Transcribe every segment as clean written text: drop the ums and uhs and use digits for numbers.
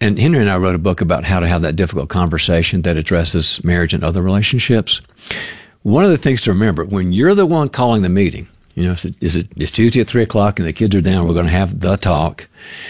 And Henry and I wrote a book about how to have that difficult conversation that addresses marriage and other relationships. One of the things to remember, when you're the one calling the meeting, it's Tuesday at 3 o'clock and the kids are down, we're going to have the talk.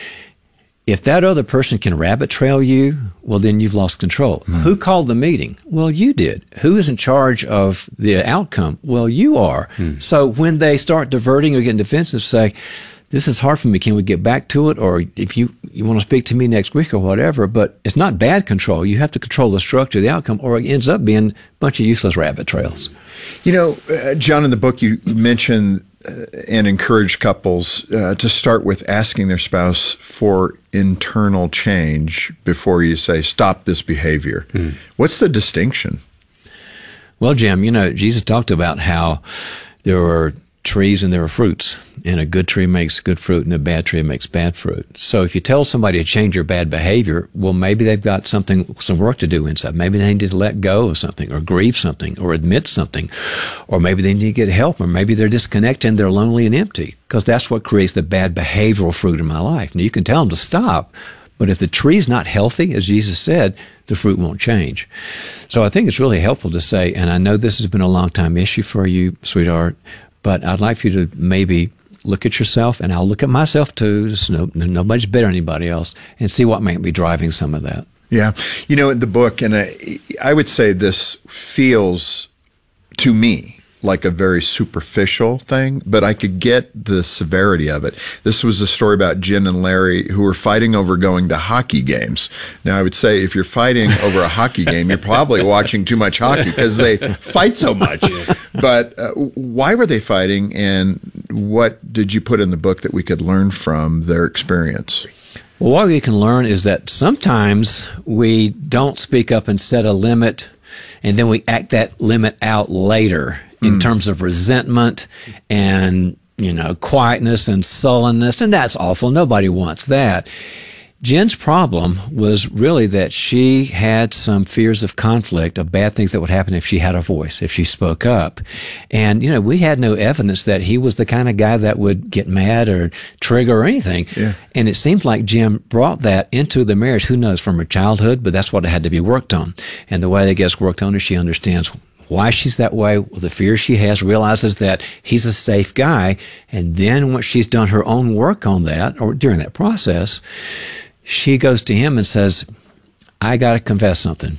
If that other person can rabbit trail you, well, then you've lost control. Mm. Who called the meeting? Well, you did. Who is in charge of the outcome? Well, you are. Mm. So when they start diverting or getting defensive, say, this is hard for me. Can we get back to it? Or if you want to speak to me next week or whatever, but it's not bad control. You have to control the structure of the outcome, or it ends up being a bunch of useless rabbit trails. John, in the book, you mentioned and encourage couples to start with asking their spouse for internal change before you say, stop this behavior. Mm. What's the distinction? Well, Jim, Jesus talked about how there were trees and there are fruits, and a good tree makes good fruit and a bad tree makes bad fruit. So if you tell somebody to change their bad behavior, well, maybe they've got some work to do inside. Maybe they need to let go of something or grieve something or admit something, or maybe they need to get help, or maybe they're disconnected and they're lonely and empty, because that's what creates the bad behavioral fruit in my life. Now, you can tell them to stop, but if the tree's not healthy, as Jesus said, the fruit won't change. So I think it's really helpful to say, and I know this has been a long time issue for you, sweetheart, but I'd like for you to maybe look at yourself, and I'll look at myself too. Nobody's better than anybody else, and see what might be driving some of that. Yeah. In the book, and I would say this feels to me like a very superficial thing, but I could get the severity of it. This was a story about Jen and Larry who were fighting over going to hockey games. Now, I would say if you're fighting over a hockey game, you're probably watching too much hockey because they fight so much. But why were they fighting, and what did you put in the book that we could learn from their experience? Well, what we can learn is that sometimes we don't speak up and set a limit, and then we act that limit out later in terms of resentment and, quietness and sullenness, and that's awful. Nobody wants that. Jen's problem was really that she had some fears of conflict, of bad things that would happen if she had a voice, if she spoke up. And, we had no evidence that he was the kind of guy that would get mad or trigger or anything. Yeah. And it seems like Jen brought that into the marriage, who knows, from her childhood, but that's what had to be worked on. And the way that gets worked on is she understands why she's that way, the fears she has, realizes that he's a safe guy. And then once she's done her own work on that, or during that process, she goes to him and says, I got to confess something.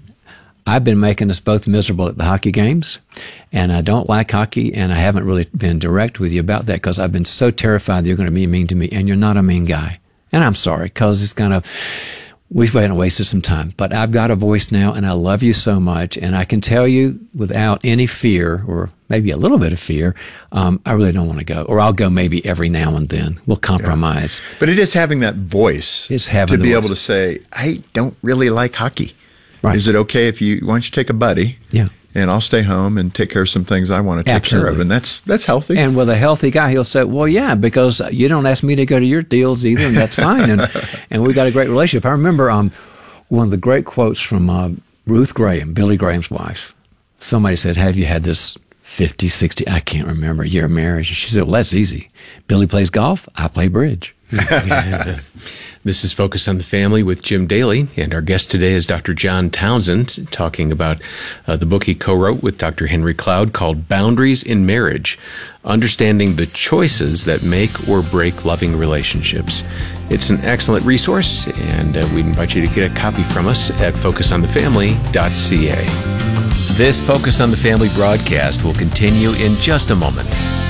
I've been making us both miserable at the hockey games, and I don't like hockey, and I haven't really been direct with you about that because I've been so terrified that you're going to be mean to me, and you're not a mean guy. And I'm sorry, because we've wasted some time, but I've got a voice now, and I love you so much, and I can tell you without any fear, or maybe a little bit of fear, I really don't want to go, or I'll go maybe every now and then. We'll compromise. Yeah. But it is having that voice to be able to say, I don't really like hockey. Right. Is it okay why don't you take a buddy? Yeah. And I'll stay home and take care of some things I want to take care of. And that's healthy. And with a healthy guy, he'll say, well, yeah, because you don't ask me to go to your deals either, and that's fine. And we got a great relationship. I remember one of the great quotes from Ruth Graham, Billy Graham's wife. Somebody said, have you had this 50, 60, I can't remember, year of marriage? And she said, well, that's easy. Billy plays golf, I play bridge. This is Focus on the Family with Jim Daly, and our guest today is Dr. John Townsend, talking about the book he co-wrote with Dr. Henry Cloud called Boundaries in Marriage, Understanding the Choices That Make or Break Loving Relationships. It's an excellent resource, and we invite you to get a copy from us at focusonthefamily.ca. This Focus on the Family broadcast will continue in just a moment.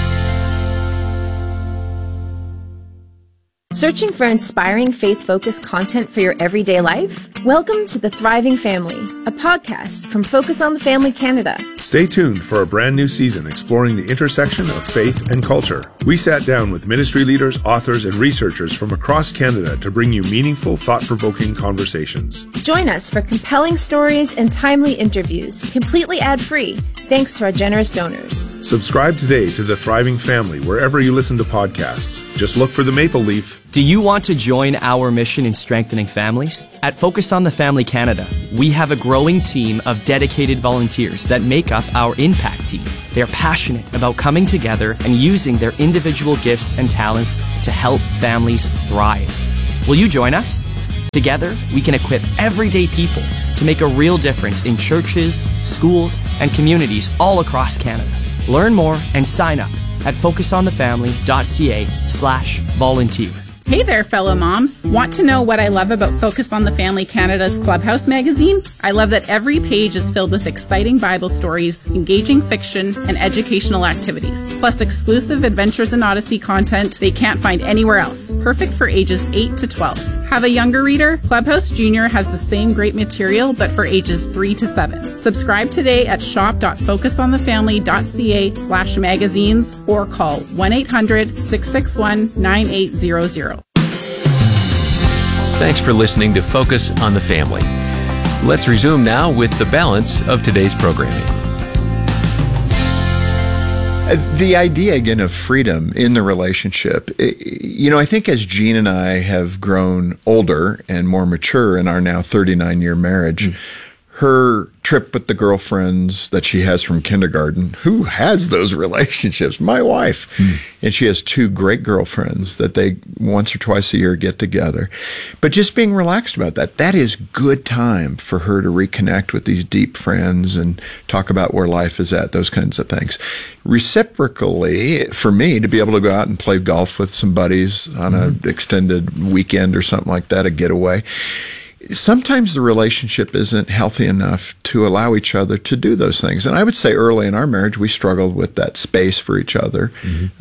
Searching for inspiring, faith-focused content for your everyday life? Welcome to The Thriving Family, a podcast from Focus on the Family Canada. Stay tuned for a brand new season exploring the intersection of faith and culture. We sat down with ministry leaders, authors, and researchers from across Canada to bring you meaningful, thought-provoking conversations. Join us for compelling stories and timely interviews, completely ad-free, thanks to our generous donors. Subscribe today to The Thriving Family wherever you listen to podcasts. Just look for the maple leaf. Do you want to join our mission in strengthening families? At Focus on the Family Canada, we have a growing team of dedicated volunteers that make up our impact team. They're passionate about coming together and using their individual gifts and talents to help families thrive. Will you join us? Together, we can equip everyday people to make a real difference in churches, schools, and communities all across Canada. Learn more and sign up at focusonthefamily.ca/volunteer. Hey there, fellow moms. Want to know what I love about Focus on the Family Canada's Clubhouse magazine? I love that every page is filled with exciting Bible stories, engaging fiction, and educational activities, plus exclusive Adventures in Odyssey content they can't find anywhere else, perfect for ages 8 to 12. Have a younger reader? Clubhouse Junior has the same great material, but for ages 3 to 7. Subscribe today at shop.focusonthefamily.ca/magazines or call 1-800-661-9800. Thanks for listening to Focus on the Family. Let's resume now with the balance of today's programming. The idea, again, of freedom in the relationship. I think as Jean and I have grown older and more mature in our now 39-year marriage, her trip with the girlfriends that she has from kindergarten, who has those relationships? My wife. And she has 2 great girlfriends that they once or twice a year get together. But just being relaxed about that is good time for her to reconnect with these deep friends and talk about where life is at, those kinds of things. Reciprocally, for me, to be able to go out and play golf with some buddies on an extended weekend or something like that, a getaway. Sometimes the relationship isn't healthy enough to allow each other to do those things. And I would say early in our marriage, we struggled with that space for each other.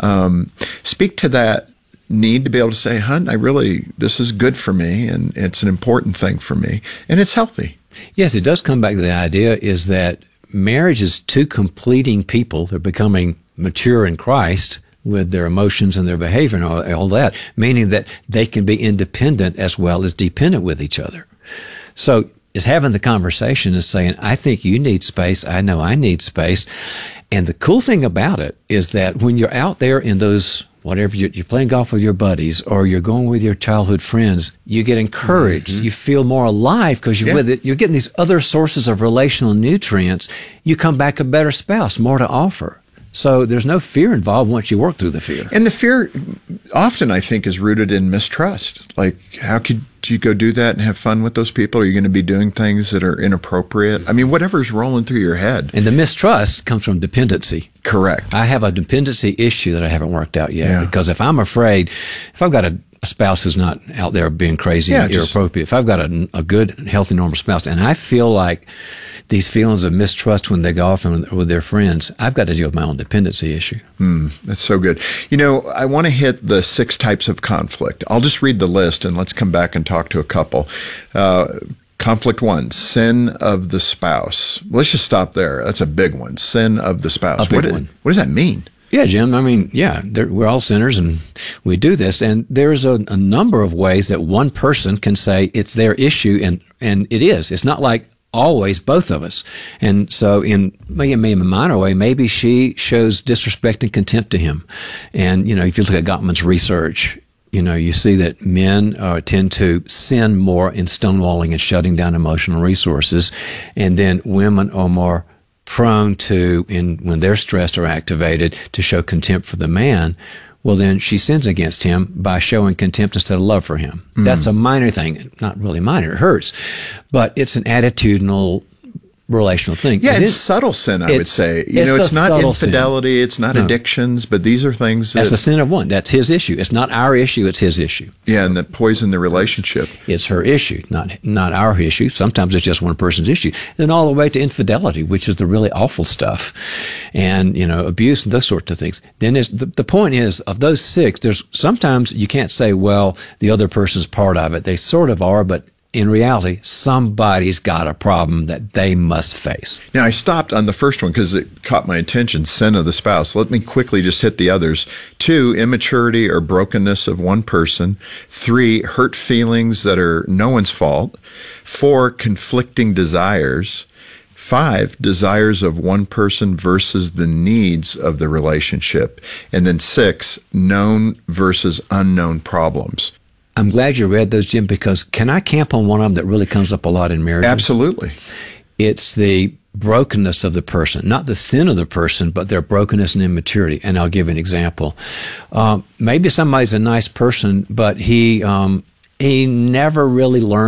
Speak to that need to be able to say, hun, this is good for me, and it's an important thing for me, and it's healthy. Yes, it does come back to the idea is that marriage is 2 completing people. They're becoming mature in Christ with their emotions and their behavior and all that, meaning that they can be independent as well as dependent with each other. So it's having the conversation and saying, I think you need space. I know I need space. And the cool thing about it is that when you're out there in those, whatever you're playing golf with your buddies or you're going with your childhood friends, you get encouraged. You feel more alive because you're with it. You're getting these other sources of relational nutrients. You come back a better spouse, more to offer. So there's no fear involved once you work through the fear. And the fear often, I think, is rooted in mistrust. Like, how could you go do that and have fun with those people? Are you going to be doing things that are inappropriate? I mean, whatever's rolling through your head. And the mistrust comes from dependency. Correct. I have a dependency issue that I haven't worked out yet. Because if I'm afraid, if I've got a spouse who's not out there being crazy and inappropriate, if I've got a good, healthy, normal spouse, and I feel like these feelings of mistrust when they go off and with their friends, I've got to deal with my own dependency issue. That's so good. I want to hit the 6 types of conflict. I'll just read the list and let's come back and talk to a couple. Conflict 1, sin of the spouse. Let's just stop there. That's a big one. Sin of the spouse. A big one. What does that mean? Yeah, Jim. I mean, we're all sinners and we do this. And there's a number of ways that one person can say it's their issue, and it is. It's not like always both of us. And so in maybe a minor way, maybe she shows disrespect and contempt to him. And, if you look at Gottman's research, you see that men tend to sin more in stonewalling and shutting down emotional resources. And then women are more prone to, when they're stressed or activated, to show contempt for the man. Well, then she sins against him by showing contempt instead of love for him. That's a minor thing. Not really minor. It hurts. But it's an attitudinal relational thing. Yeah, it's subtle sin, I would say. It's not infidelity, sin. It's not addictions, but these are things that's the sin of one. That's his issue. It's not our issue, it's his issue. Yeah, and that poison the relationship. It's her issue, not our issue. Sometimes it's just one person's issue. Then all the way to infidelity, which is the really awful stuff. And, abuse and those sorts of things. Then the point is, of those 6, there's sometimes you can't say, well, the other person's part of it. They sort of are, but in reality, somebody's got a problem that they must face. Now, I stopped on the first one because it caught my attention, sin of the spouse. Let me quickly just hit the others. 2, immaturity or brokenness of one person. 3, hurt feelings that are no one's fault. 4, conflicting desires. 5, desires of one person versus the needs of the relationship. And then 6, known versus unknown problems. I'm glad you read those, Jim, because can I camp on one of them that really comes up a lot in marriage? Absolutely. It's the brokenness of the person, not the sin of the person, but their brokenness and immaturity. And I'll give an example. Maybe somebody's a nice person, but he he never really learned